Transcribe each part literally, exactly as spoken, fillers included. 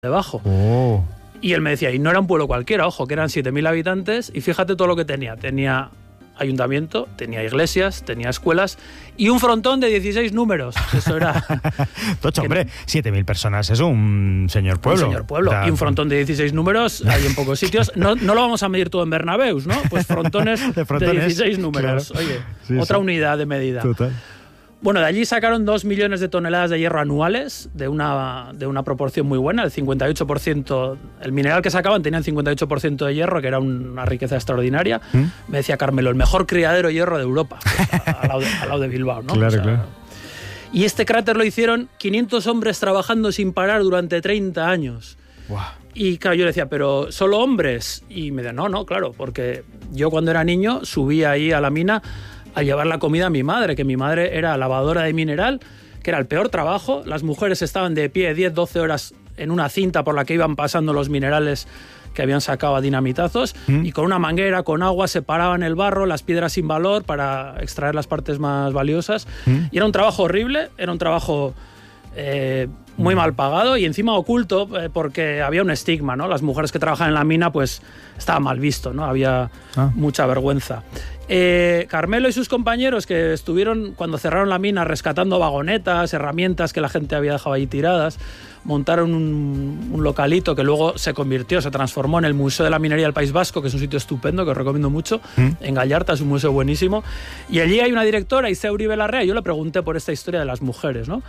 debajo. Oh. Y él me decía, y no era un pueblo cualquiera, ojo, que eran siete mil habitantes, y fíjate todo lo que tenía. Tenía ayuntamiento, tenía iglesias, tenía escuelas y un frontón de dieciséis números. Eso era... Tocho, hombre, siete mil personas es un señor pueblo. Un señor pueblo. Da... Y un frontón de dieciséis números hay en pocos sitios. No, no lo vamos a medir todo en Bernabéus, ¿no? Pues frontones de, frontones, de dieciséis números. Claro. Oye, sí, otra sí. unidad de medida. Total. Bueno, de allí sacaron dos millones de toneladas de hierro anuales, de una, de una proporción muy buena, el cincuenta y ocho por ciento. El mineral que sacaban tenía el cincuenta y ocho por ciento de hierro, que era una riqueza extraordinaria. ¿Mm? Me decía Carmelo, el mejor criadero de hierro de Europa, al lado de, al lado de Bilbao, ¿no? Claro, o sea, claro. Y este cráter lo hicieron quinientos hombres trabajando sin parar durante treinta años. Wow. Y claro, yo le decía, ¿pero solo hombres? Y me decía, no, no, claro, porque yo cuando era niño subía ahí a la mina a llevar la comida a mi madre, que mi madre era lavadora de mineral, que era el peor trabajo. Las mujeres estaban de pie diez, doce horas en una cinta por la que iban pasando los minerales que habían sacado a dinamitazos, ¿Mm? y con una manguera, con agua, separaban el barro, las piedras sin valor para extraer las partes más valiosas. ¿Mm? Y era un trabajo horrible, era un trabajo eh, muy mal pagado y encima oculto, eh, porque había un estigma, ¿no? Las mujeres que trabajan en la mina, pues estaba mal visto, ¿no? Había ah. mucha vergüenza. Eh, Carmelo y sus compañeros, que estuvieron cuando cerraron la mina rescatando vagonetas, herramientas que la gente había dejado ahí tiradas, montaron un, un localito que luego se convirtió, se transformó en el Museo de la Minería del País Vasco, que es un sitio estupendo, que os recomiendo mucho, ¿Mm? en Gallarta, es un museo buenísimo. Y allí hay una directora, Isea Uribe Larrea, y yo le pregunté por esta historia de las mujeres, ¿no?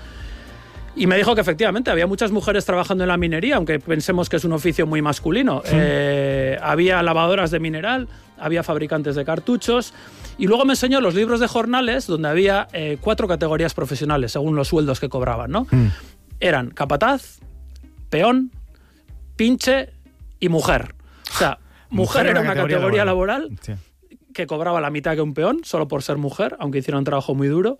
Y me dijo que efectivamente había muchas mujeres trabajando en la minería, aunque pensemos que es un oficio muy masculino. Sí. Eh, había lavadoras de mineral, había fabricantes de cartuchos, y luego me enseñó los libros de jornales donde había eh, cuatro categorías profesionales según los sueldos que cobraban, ¿no? Mm. Eran capataz, peón, pinche y mujer. O sea, mujer, mujer era una categoría, categoría laboral, laboral sí. que cobraba la mitad que un peón solo por ser mujer, aunque hiciera un trabajo muy duro.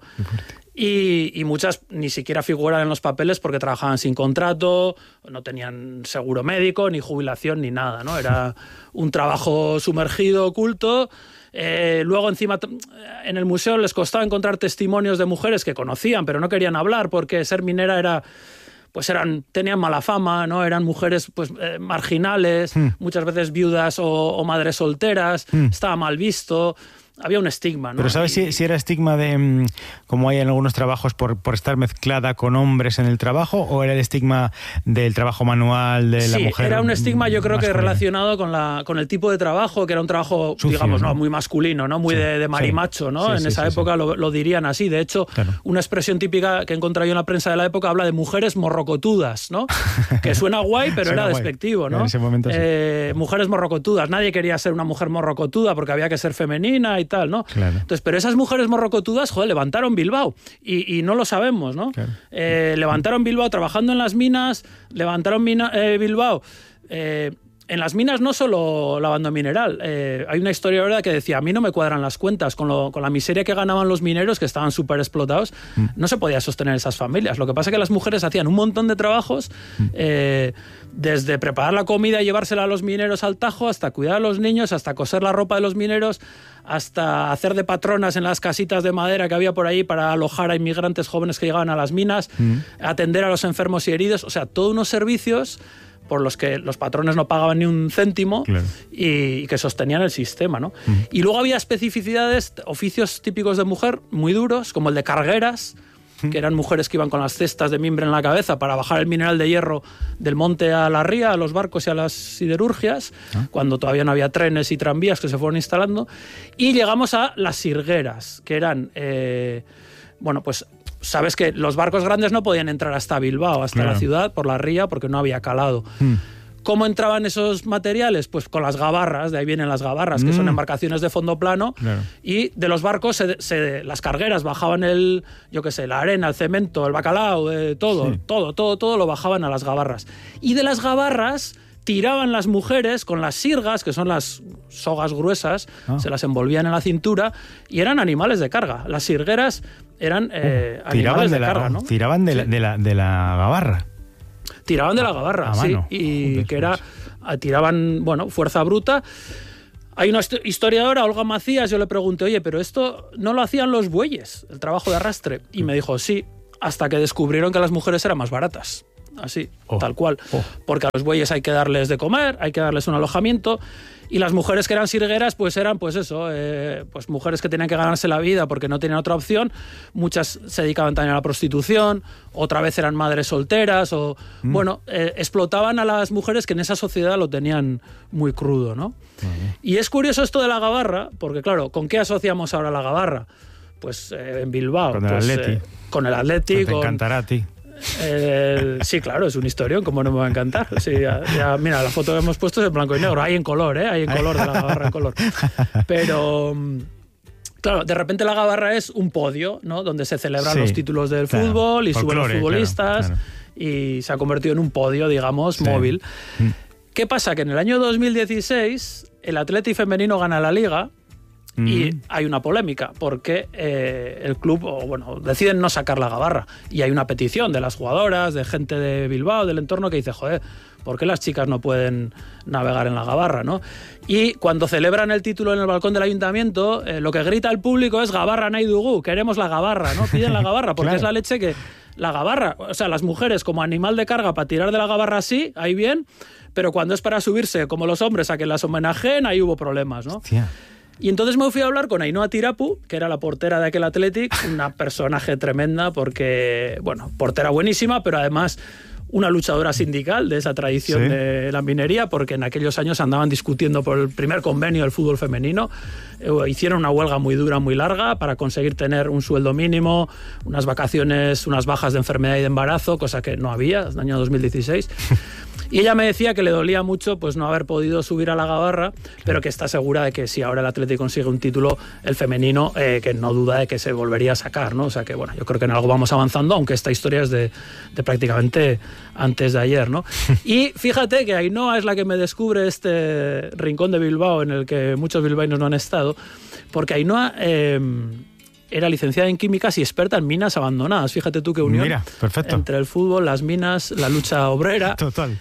Y, y muchas ni siquiera figuran en los papeles porque trabajaban sin contrato, no tenían seguro médico, ni jubilación, ni nada, ¿no? Era un trabajo sumergido, oculto. Eh, luego encima en el museo les costaba encontrar testimonios de mujeres que conocían, pero no querían hablar porque ser minera era... pues eran, tenían mala fama, ¿no? Eran mujeres pues eh, marginales, mm. muchas veces viudas o, o madres solteras, mm. estaba mal visto, había un estigma, ¿no? Pero ¿sabes y, si, si era estigma de, como hay en algunos trabajos, por, por estar mezclada con hombres en el trabajo, o era el estigma del trabajo manual de sí, la mujer? Sí, era un estigma yo creo masculina. que relacionado con, la, con el tipo de trabajo, que era un trabajo, Sucio, digamos, ¿no? ¿no? muy masculino, ¿no? Muy sí, de, de marimacho, sí, ¿no? Sí, en sí, esa sí, época sí. Lo, lo dirían así. De hecho, claro. una expresión típica que he encontrado yo en la prensa de la época habla de mujeres morrocotudas, ¿no? Que suena guay, pero suena era guay. despectivo, ¿no? En ese momento sí. eh, mujeres morrocotudas. Nadie quería ser una mujer morrocotuda porque había que ser femenina y tal, ¿no? Claro. Entonces, pero esas mujeres morrocotudas, joder, levantaron Bilbao y, y no lo sabemos, ¿no? Claro. Eh, levantaron Bilbao trabajando en las minas, levantaron mina, eh, Bilbao... Eh, en las minas no solo lavando mineral, eh, hay una historia ahora que decía, a mí no me cuadran las cuentas, con, lo, con la miseria que ganaban los mineros, que estaban súper explotados, mm. no se podía sostener esas familias. Lo que pasa es que las mujeres hacían un montón de trabajos, mm. eh, desde preparar la comida y llevársela a los mineros al tajo, hasta cuidar a los niños, hasta coser la ropa de los mineros, hasta hacer de patronas en las casitas de madera que había por ahí para alojar a inmigrantes jóvenes que llegaban a las minas, mm. atender a los enfermos y heridos, o sea, todos unos servicios por los que los patrones no pagaban ni un céntimo, claro. y, y que sostenían el sistema, ¿no? Uh-huh. Y luego había especificidades, oficios típicos de mujer muy duros, como el de cargueras, uh-huh. que eran mujeres que iban con las cestas de mimbre en la cabeza para bajar el mineral de hierro del monte a la ría, a los barcos y a las siderurgias, uh-huh. cuando todavía no había trenes y tranvías que se fueron instalando. Y llegamos a las sirgueras, que eran... Eh, bueno, pues... Sabes que los barcos grandes no podían entrar hasta Bilbao, hasta claro. la ciudad, por la ría, porque no había calado. Mm. ¿Cómo entraban esos materiales? Pues con las gabarras, de ahí vienen las gabarras, mm. que son embarcaciones de fondo plano, claro. y de los barcos se, se, las cargueras bajaban el, yo qué sé, la arena, el cemento, el bacalao, eh, todo, sí. todo, todo, todo lo bajaban a las gabarras. Y de las gabarras tiraban las mujeres con las sirgas, que son las sogas gruesas, ah. se las envolvían en la cintura, y eran animales de carga. Las sirgueras eran eh, uh, animales de, de la, carga, ¿no? Tiraban de, sí. la, de, la, de la gabarra. Tiraban de la gabarra, a, a sí, y Joder, que era, tiraban, bueno, fuerza bruta. Hay una historiadora, Olga Macías, yo le pregunté, oye, pero esto no lo hacían los bueyes, el trabajo de arrastre, y me dijo, sí, hasta que descubrieron que las mujeres eran más baratas. así, oh, tal cual. Oh. Porque a los bueyes hay que darles de comer, hay que darles un alojamiento, y las mujeres que eran sirgueras, pues eran, pues eso, eh, pues mujeres que tenían que ganarse la vida porque no tenían otra opción. Muchas se dedicaban también a la prostitución, otra vez eran madres solteras, o, mm. bueno, eh, explotaban a las mujeres que en esa sociedad lo tenían muy crudo, ¿no? Mm. Y es curioso esto de la gabarra, porque claro, ¿con qué asociamos ahora la gabarra? Pues eh, en Bilbao. Con el pues, Atleti. Eh, con el Atleti. Te con, encantará a ti. Eh, sí, claro, es un historión, como no me va a encantar. Sí, ya, ya, mira, la foto que hemos puesto es en blanco y negro, hay en color, ¿eh? Hay en color de la gabarra en color. Pero, claro, de repente la gabarra es un podio, ¿no? Donde se celebran sí, los títulos del claro, fútbol y suben los futbolistas, claro, claro. Y se ha convertido en un podio, digamos, sí. móvil. Mm. ¿Qué pasa? Que en el año dos mil dieciséis el Atleti femenino gana la Liga. Y mm. hay una polémica porque eh, el club, o bueno, deciden no sacar la gabarra. Y hay una petición de las jugadoras, de gente de Bilbao, del entorno, que dice, joder, ¿por qué las chicas no pueden navegar en la gabarra, no? Y cuando celebran el título en el balcón del ayuntamiento, eh, lo que grita el público es gabarra nahi dugu, queremos la gabarra, ¿no? Piden la gabarra, porque claro. es la leche que... La gabarra, o sea, las mujeres como animal de carga para tirar de la gabarra sí, ahí bien, pero cuando es para subirse como los hombres a que las homenajeen, ahí hubo problemas, ¿no? Hostia. Y entonces me fui a hablar con Ainhoa Tirapu, que era la portera de aquel Athletic, una personaje tremenda porque, bueno, portera buenísima, pero además una luchadora sindical de esa tradición ¿sí? de la minería, porque en aquellos años andaban discutiendo por el primer convenio del fútbol femenino. Eh, hicieron una huelga muy dura, muy larga, para conseguir tener un sueldo mínimo, unas vacaciones, unas bajas de enfermedad y de embarazo, cosa que no había en el año dos mil dieciséis. Y ella me decía que le dolía mucho pues no haber podido subir a la gabarra, pero que está segura de que si ahora el Atleti consigue un título, el femenino, eh, que no duda de que se volvería a sacar, ¿no? O sea que, bueno, yo creo que en algo vamos avanzando, aunque esta historia es de, de prácticamente antes de ayer, ¿no? Y fíjate que Ainhoa es la que me descubre este rincón de Bilbao en el que muchos bilbaínos no han estado, porque Ainhoa... Eh, era licenciada en químicas y experta en minas abandonadas. Fíjate tú qué unión. Mira, perfecto. Entre el fútbol, las minas, la lucha obrera. Total.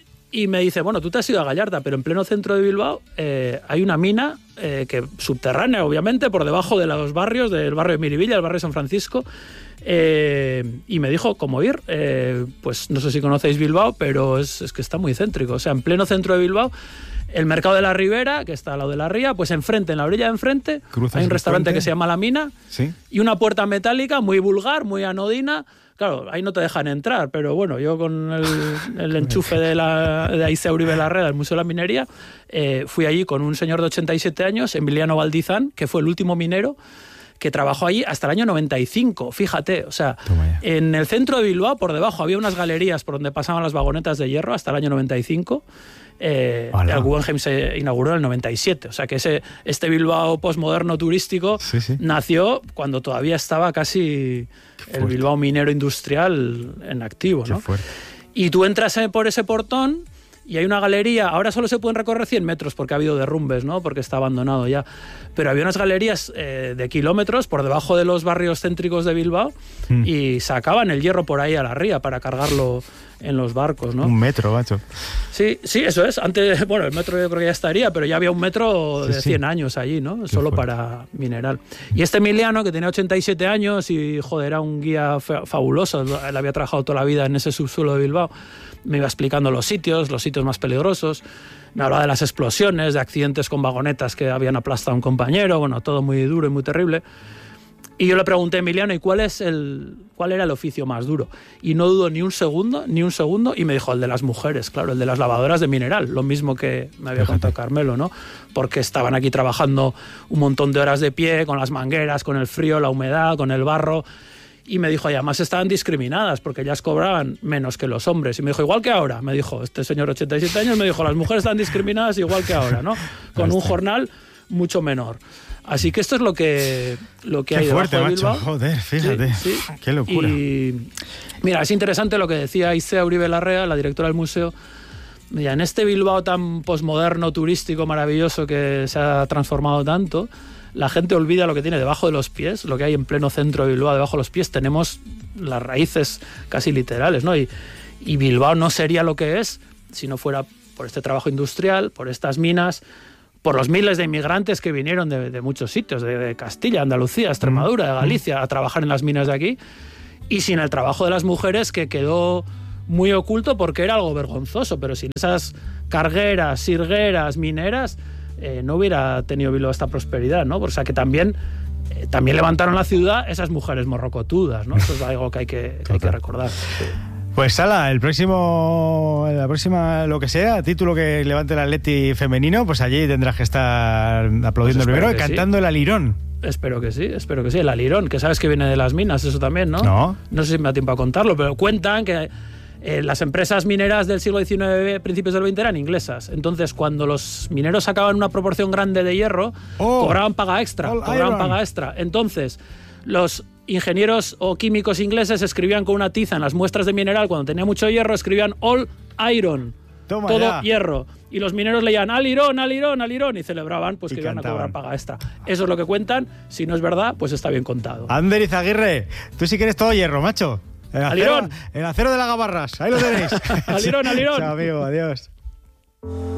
Y me dice, bueno, tú te has ido a Gallarta, pero en pleno centro de Bilbao eh, hay una mina eh, que subterránea, obviamente, por debajo de los barrios, del barrio de Miribilla, el barrio de San Francisco. Eh, y me dijo cómo ir. Eh, pues no sé si conocéis Bilbao, pero es, es que está muy céntrico. O sea, en pleno centro de Bilbao, el mercado de la Ribera, que está al lado de la ría, pues enfrente, en la orilla de enfrente, Cruzas hay un restaurante que se llama La Mina, ¿sí? Y una puerta metálica muy vulgar, muy anodina. Claro, ahí no te dejan entrar, pero bueno, yo con el, el enchufe de, la, de Aicea Uribe Larrea, del Museo de la Minería, eh, fui allí con un señor de ochenta y siete años, Emiliano Valdizán, que fue el último minero que trabajó allí hasta el año noventa y cinco, fíjate, o sea, en el centro de Bilbao, por debajo, había unas galerías por donde pasaban las vagonetas de hierro hasta el año noventa y cinco. Eh, el Guggenheim se inauguró en el noventa y siete, o sea que ese, este Bilbao postmoderno turístico sí, sí. nació cuando todavía estaba casi el Bilbao minero industrial en activo, ¿no? Y tú entras por ese portón y hay una galería, ahora solo se pueden recorrer cien metros porque ha habido derrumbes, ¿no? Porque está abandonado ya, pero había unas galerías eh, de kilómetros por debajo de los barrios céntricos de Bilbao mm. y sacaban el hierro por ahí a la ría para cargarlo en los barcos, ¿no? Un metro, macho. Sí, sí, eso es. Antes, bueno, el metro yo creo que ya estaría, pero ya había un metro de sí, cien sí. años allí, ¿no? Qué solo fuerte. Para mineral. Y este Emiliano, que tenía ochenta y siete años y, joder, era un guía fabuloso, él había trabajado toda la vida en ese subsuelo de Bilbao, me iba explicando los sitios, los sitios más peligrosos, me hablaba de las explosiones, de accidentes con vagonetas que habían aplastado a un compañero, bueno, todo muy duro y muy terrible. Y yo le pregunté a Emiliano, ¿y cuál es el cuál era el oficio más duro? Y no dudó ni un segundo, ni un segundo, y me dijo, el de las mujeres, claro, el de las lavadoras de mineral, lo mismo que me había contado Carmelo, ¿no? Porque estaban aquí trabajando un montón de horas de pie, con las mangueras, con el frío, la humedad, con el barro, y me dijo, y además estaban discriminadas, porque ellas cobraban menos que los hombres. Y me dijo, igual que ahora, me dijo, este señor ochenta y siete años, me dijo, las mujeres están discriminadas igual que ahora, ¿no? Con un jornal mucho menor. Así que esto es lo que, lo que Qué hay fuerte, debajo de Bilbao. Macho, joder, fíjate. Sí, sí. Qué locura. Y mira, es interesante lo que decía Aicea Uribe Larrea, la directora del museo. Mira, en este Bilbao tan posmoderno, turístico, maravilloso, que se ha transformado tanto, la gente olvida lo que tiene debajo de los pies, lo que hay en pleno centro de Bilbao, debajo de los pies. Tenemos las raíces casi literales, ¿no? Y, y Bilbao no sería lo que es si no fuera por este trabajo industrial, por estas minas, por los miles de inmigrantes que vinieron de, de muchos sitios, de, de Castilla, Andalucía, Extremadura, de Galicia, a trabajar en las minas de aquí, y sin el trabajo de las mujeres, que quedó muy oculto porque era algo vergonzoso, pero sin esas cargueras, sirgueras, mineras, eh, no hubiera tenido Bilbao esta prosperidad, ¿no? O sea que también, eh, también levantaron la ciudad esas mujeres morrocotudas, ¿no? Eso es algo que hay que, que, hay que recordar. Sí. Pues Sala, el próximo, la próxima, lo que sea, título que levante el Atleti femenino, pues allí tendrás que estar aplaudiendo pues primero y cantando sí. el alirón. Espero que sí, espero que sí. El alirón, que sabes que viene de las minas, eso también, ¿no? No. No sé si me da tiempo a contarlo, pero cuentan que eh, las empresas mineras del siglo diecinueve, principios del veinte, eran inglesas. Entonces, cuando los mineros sacaban una proporción grande de hierro, oh, cobraban paga extra, cobraban iron. paga extra. Entonces, los ingenieros o químicos ingleses escribían con una tiza en las muestras de mineral, cuando tenía mucho hierro, escribían all iron, Toma todo ya. hierro. Y los mineros leían alirón, alirón, alirón y celebraban pues, que y iban cantaban. a cobrar paga extra. Eso es lo que cuentan. Si no es verdad, pues está bien contado. Ander Izaguirre, tú sí que eres todo hierro, macho. El acero, alirón. El acero de la Gabarras, ahí lo tenéis. alirón, alirón. Chao, amigo, adiós.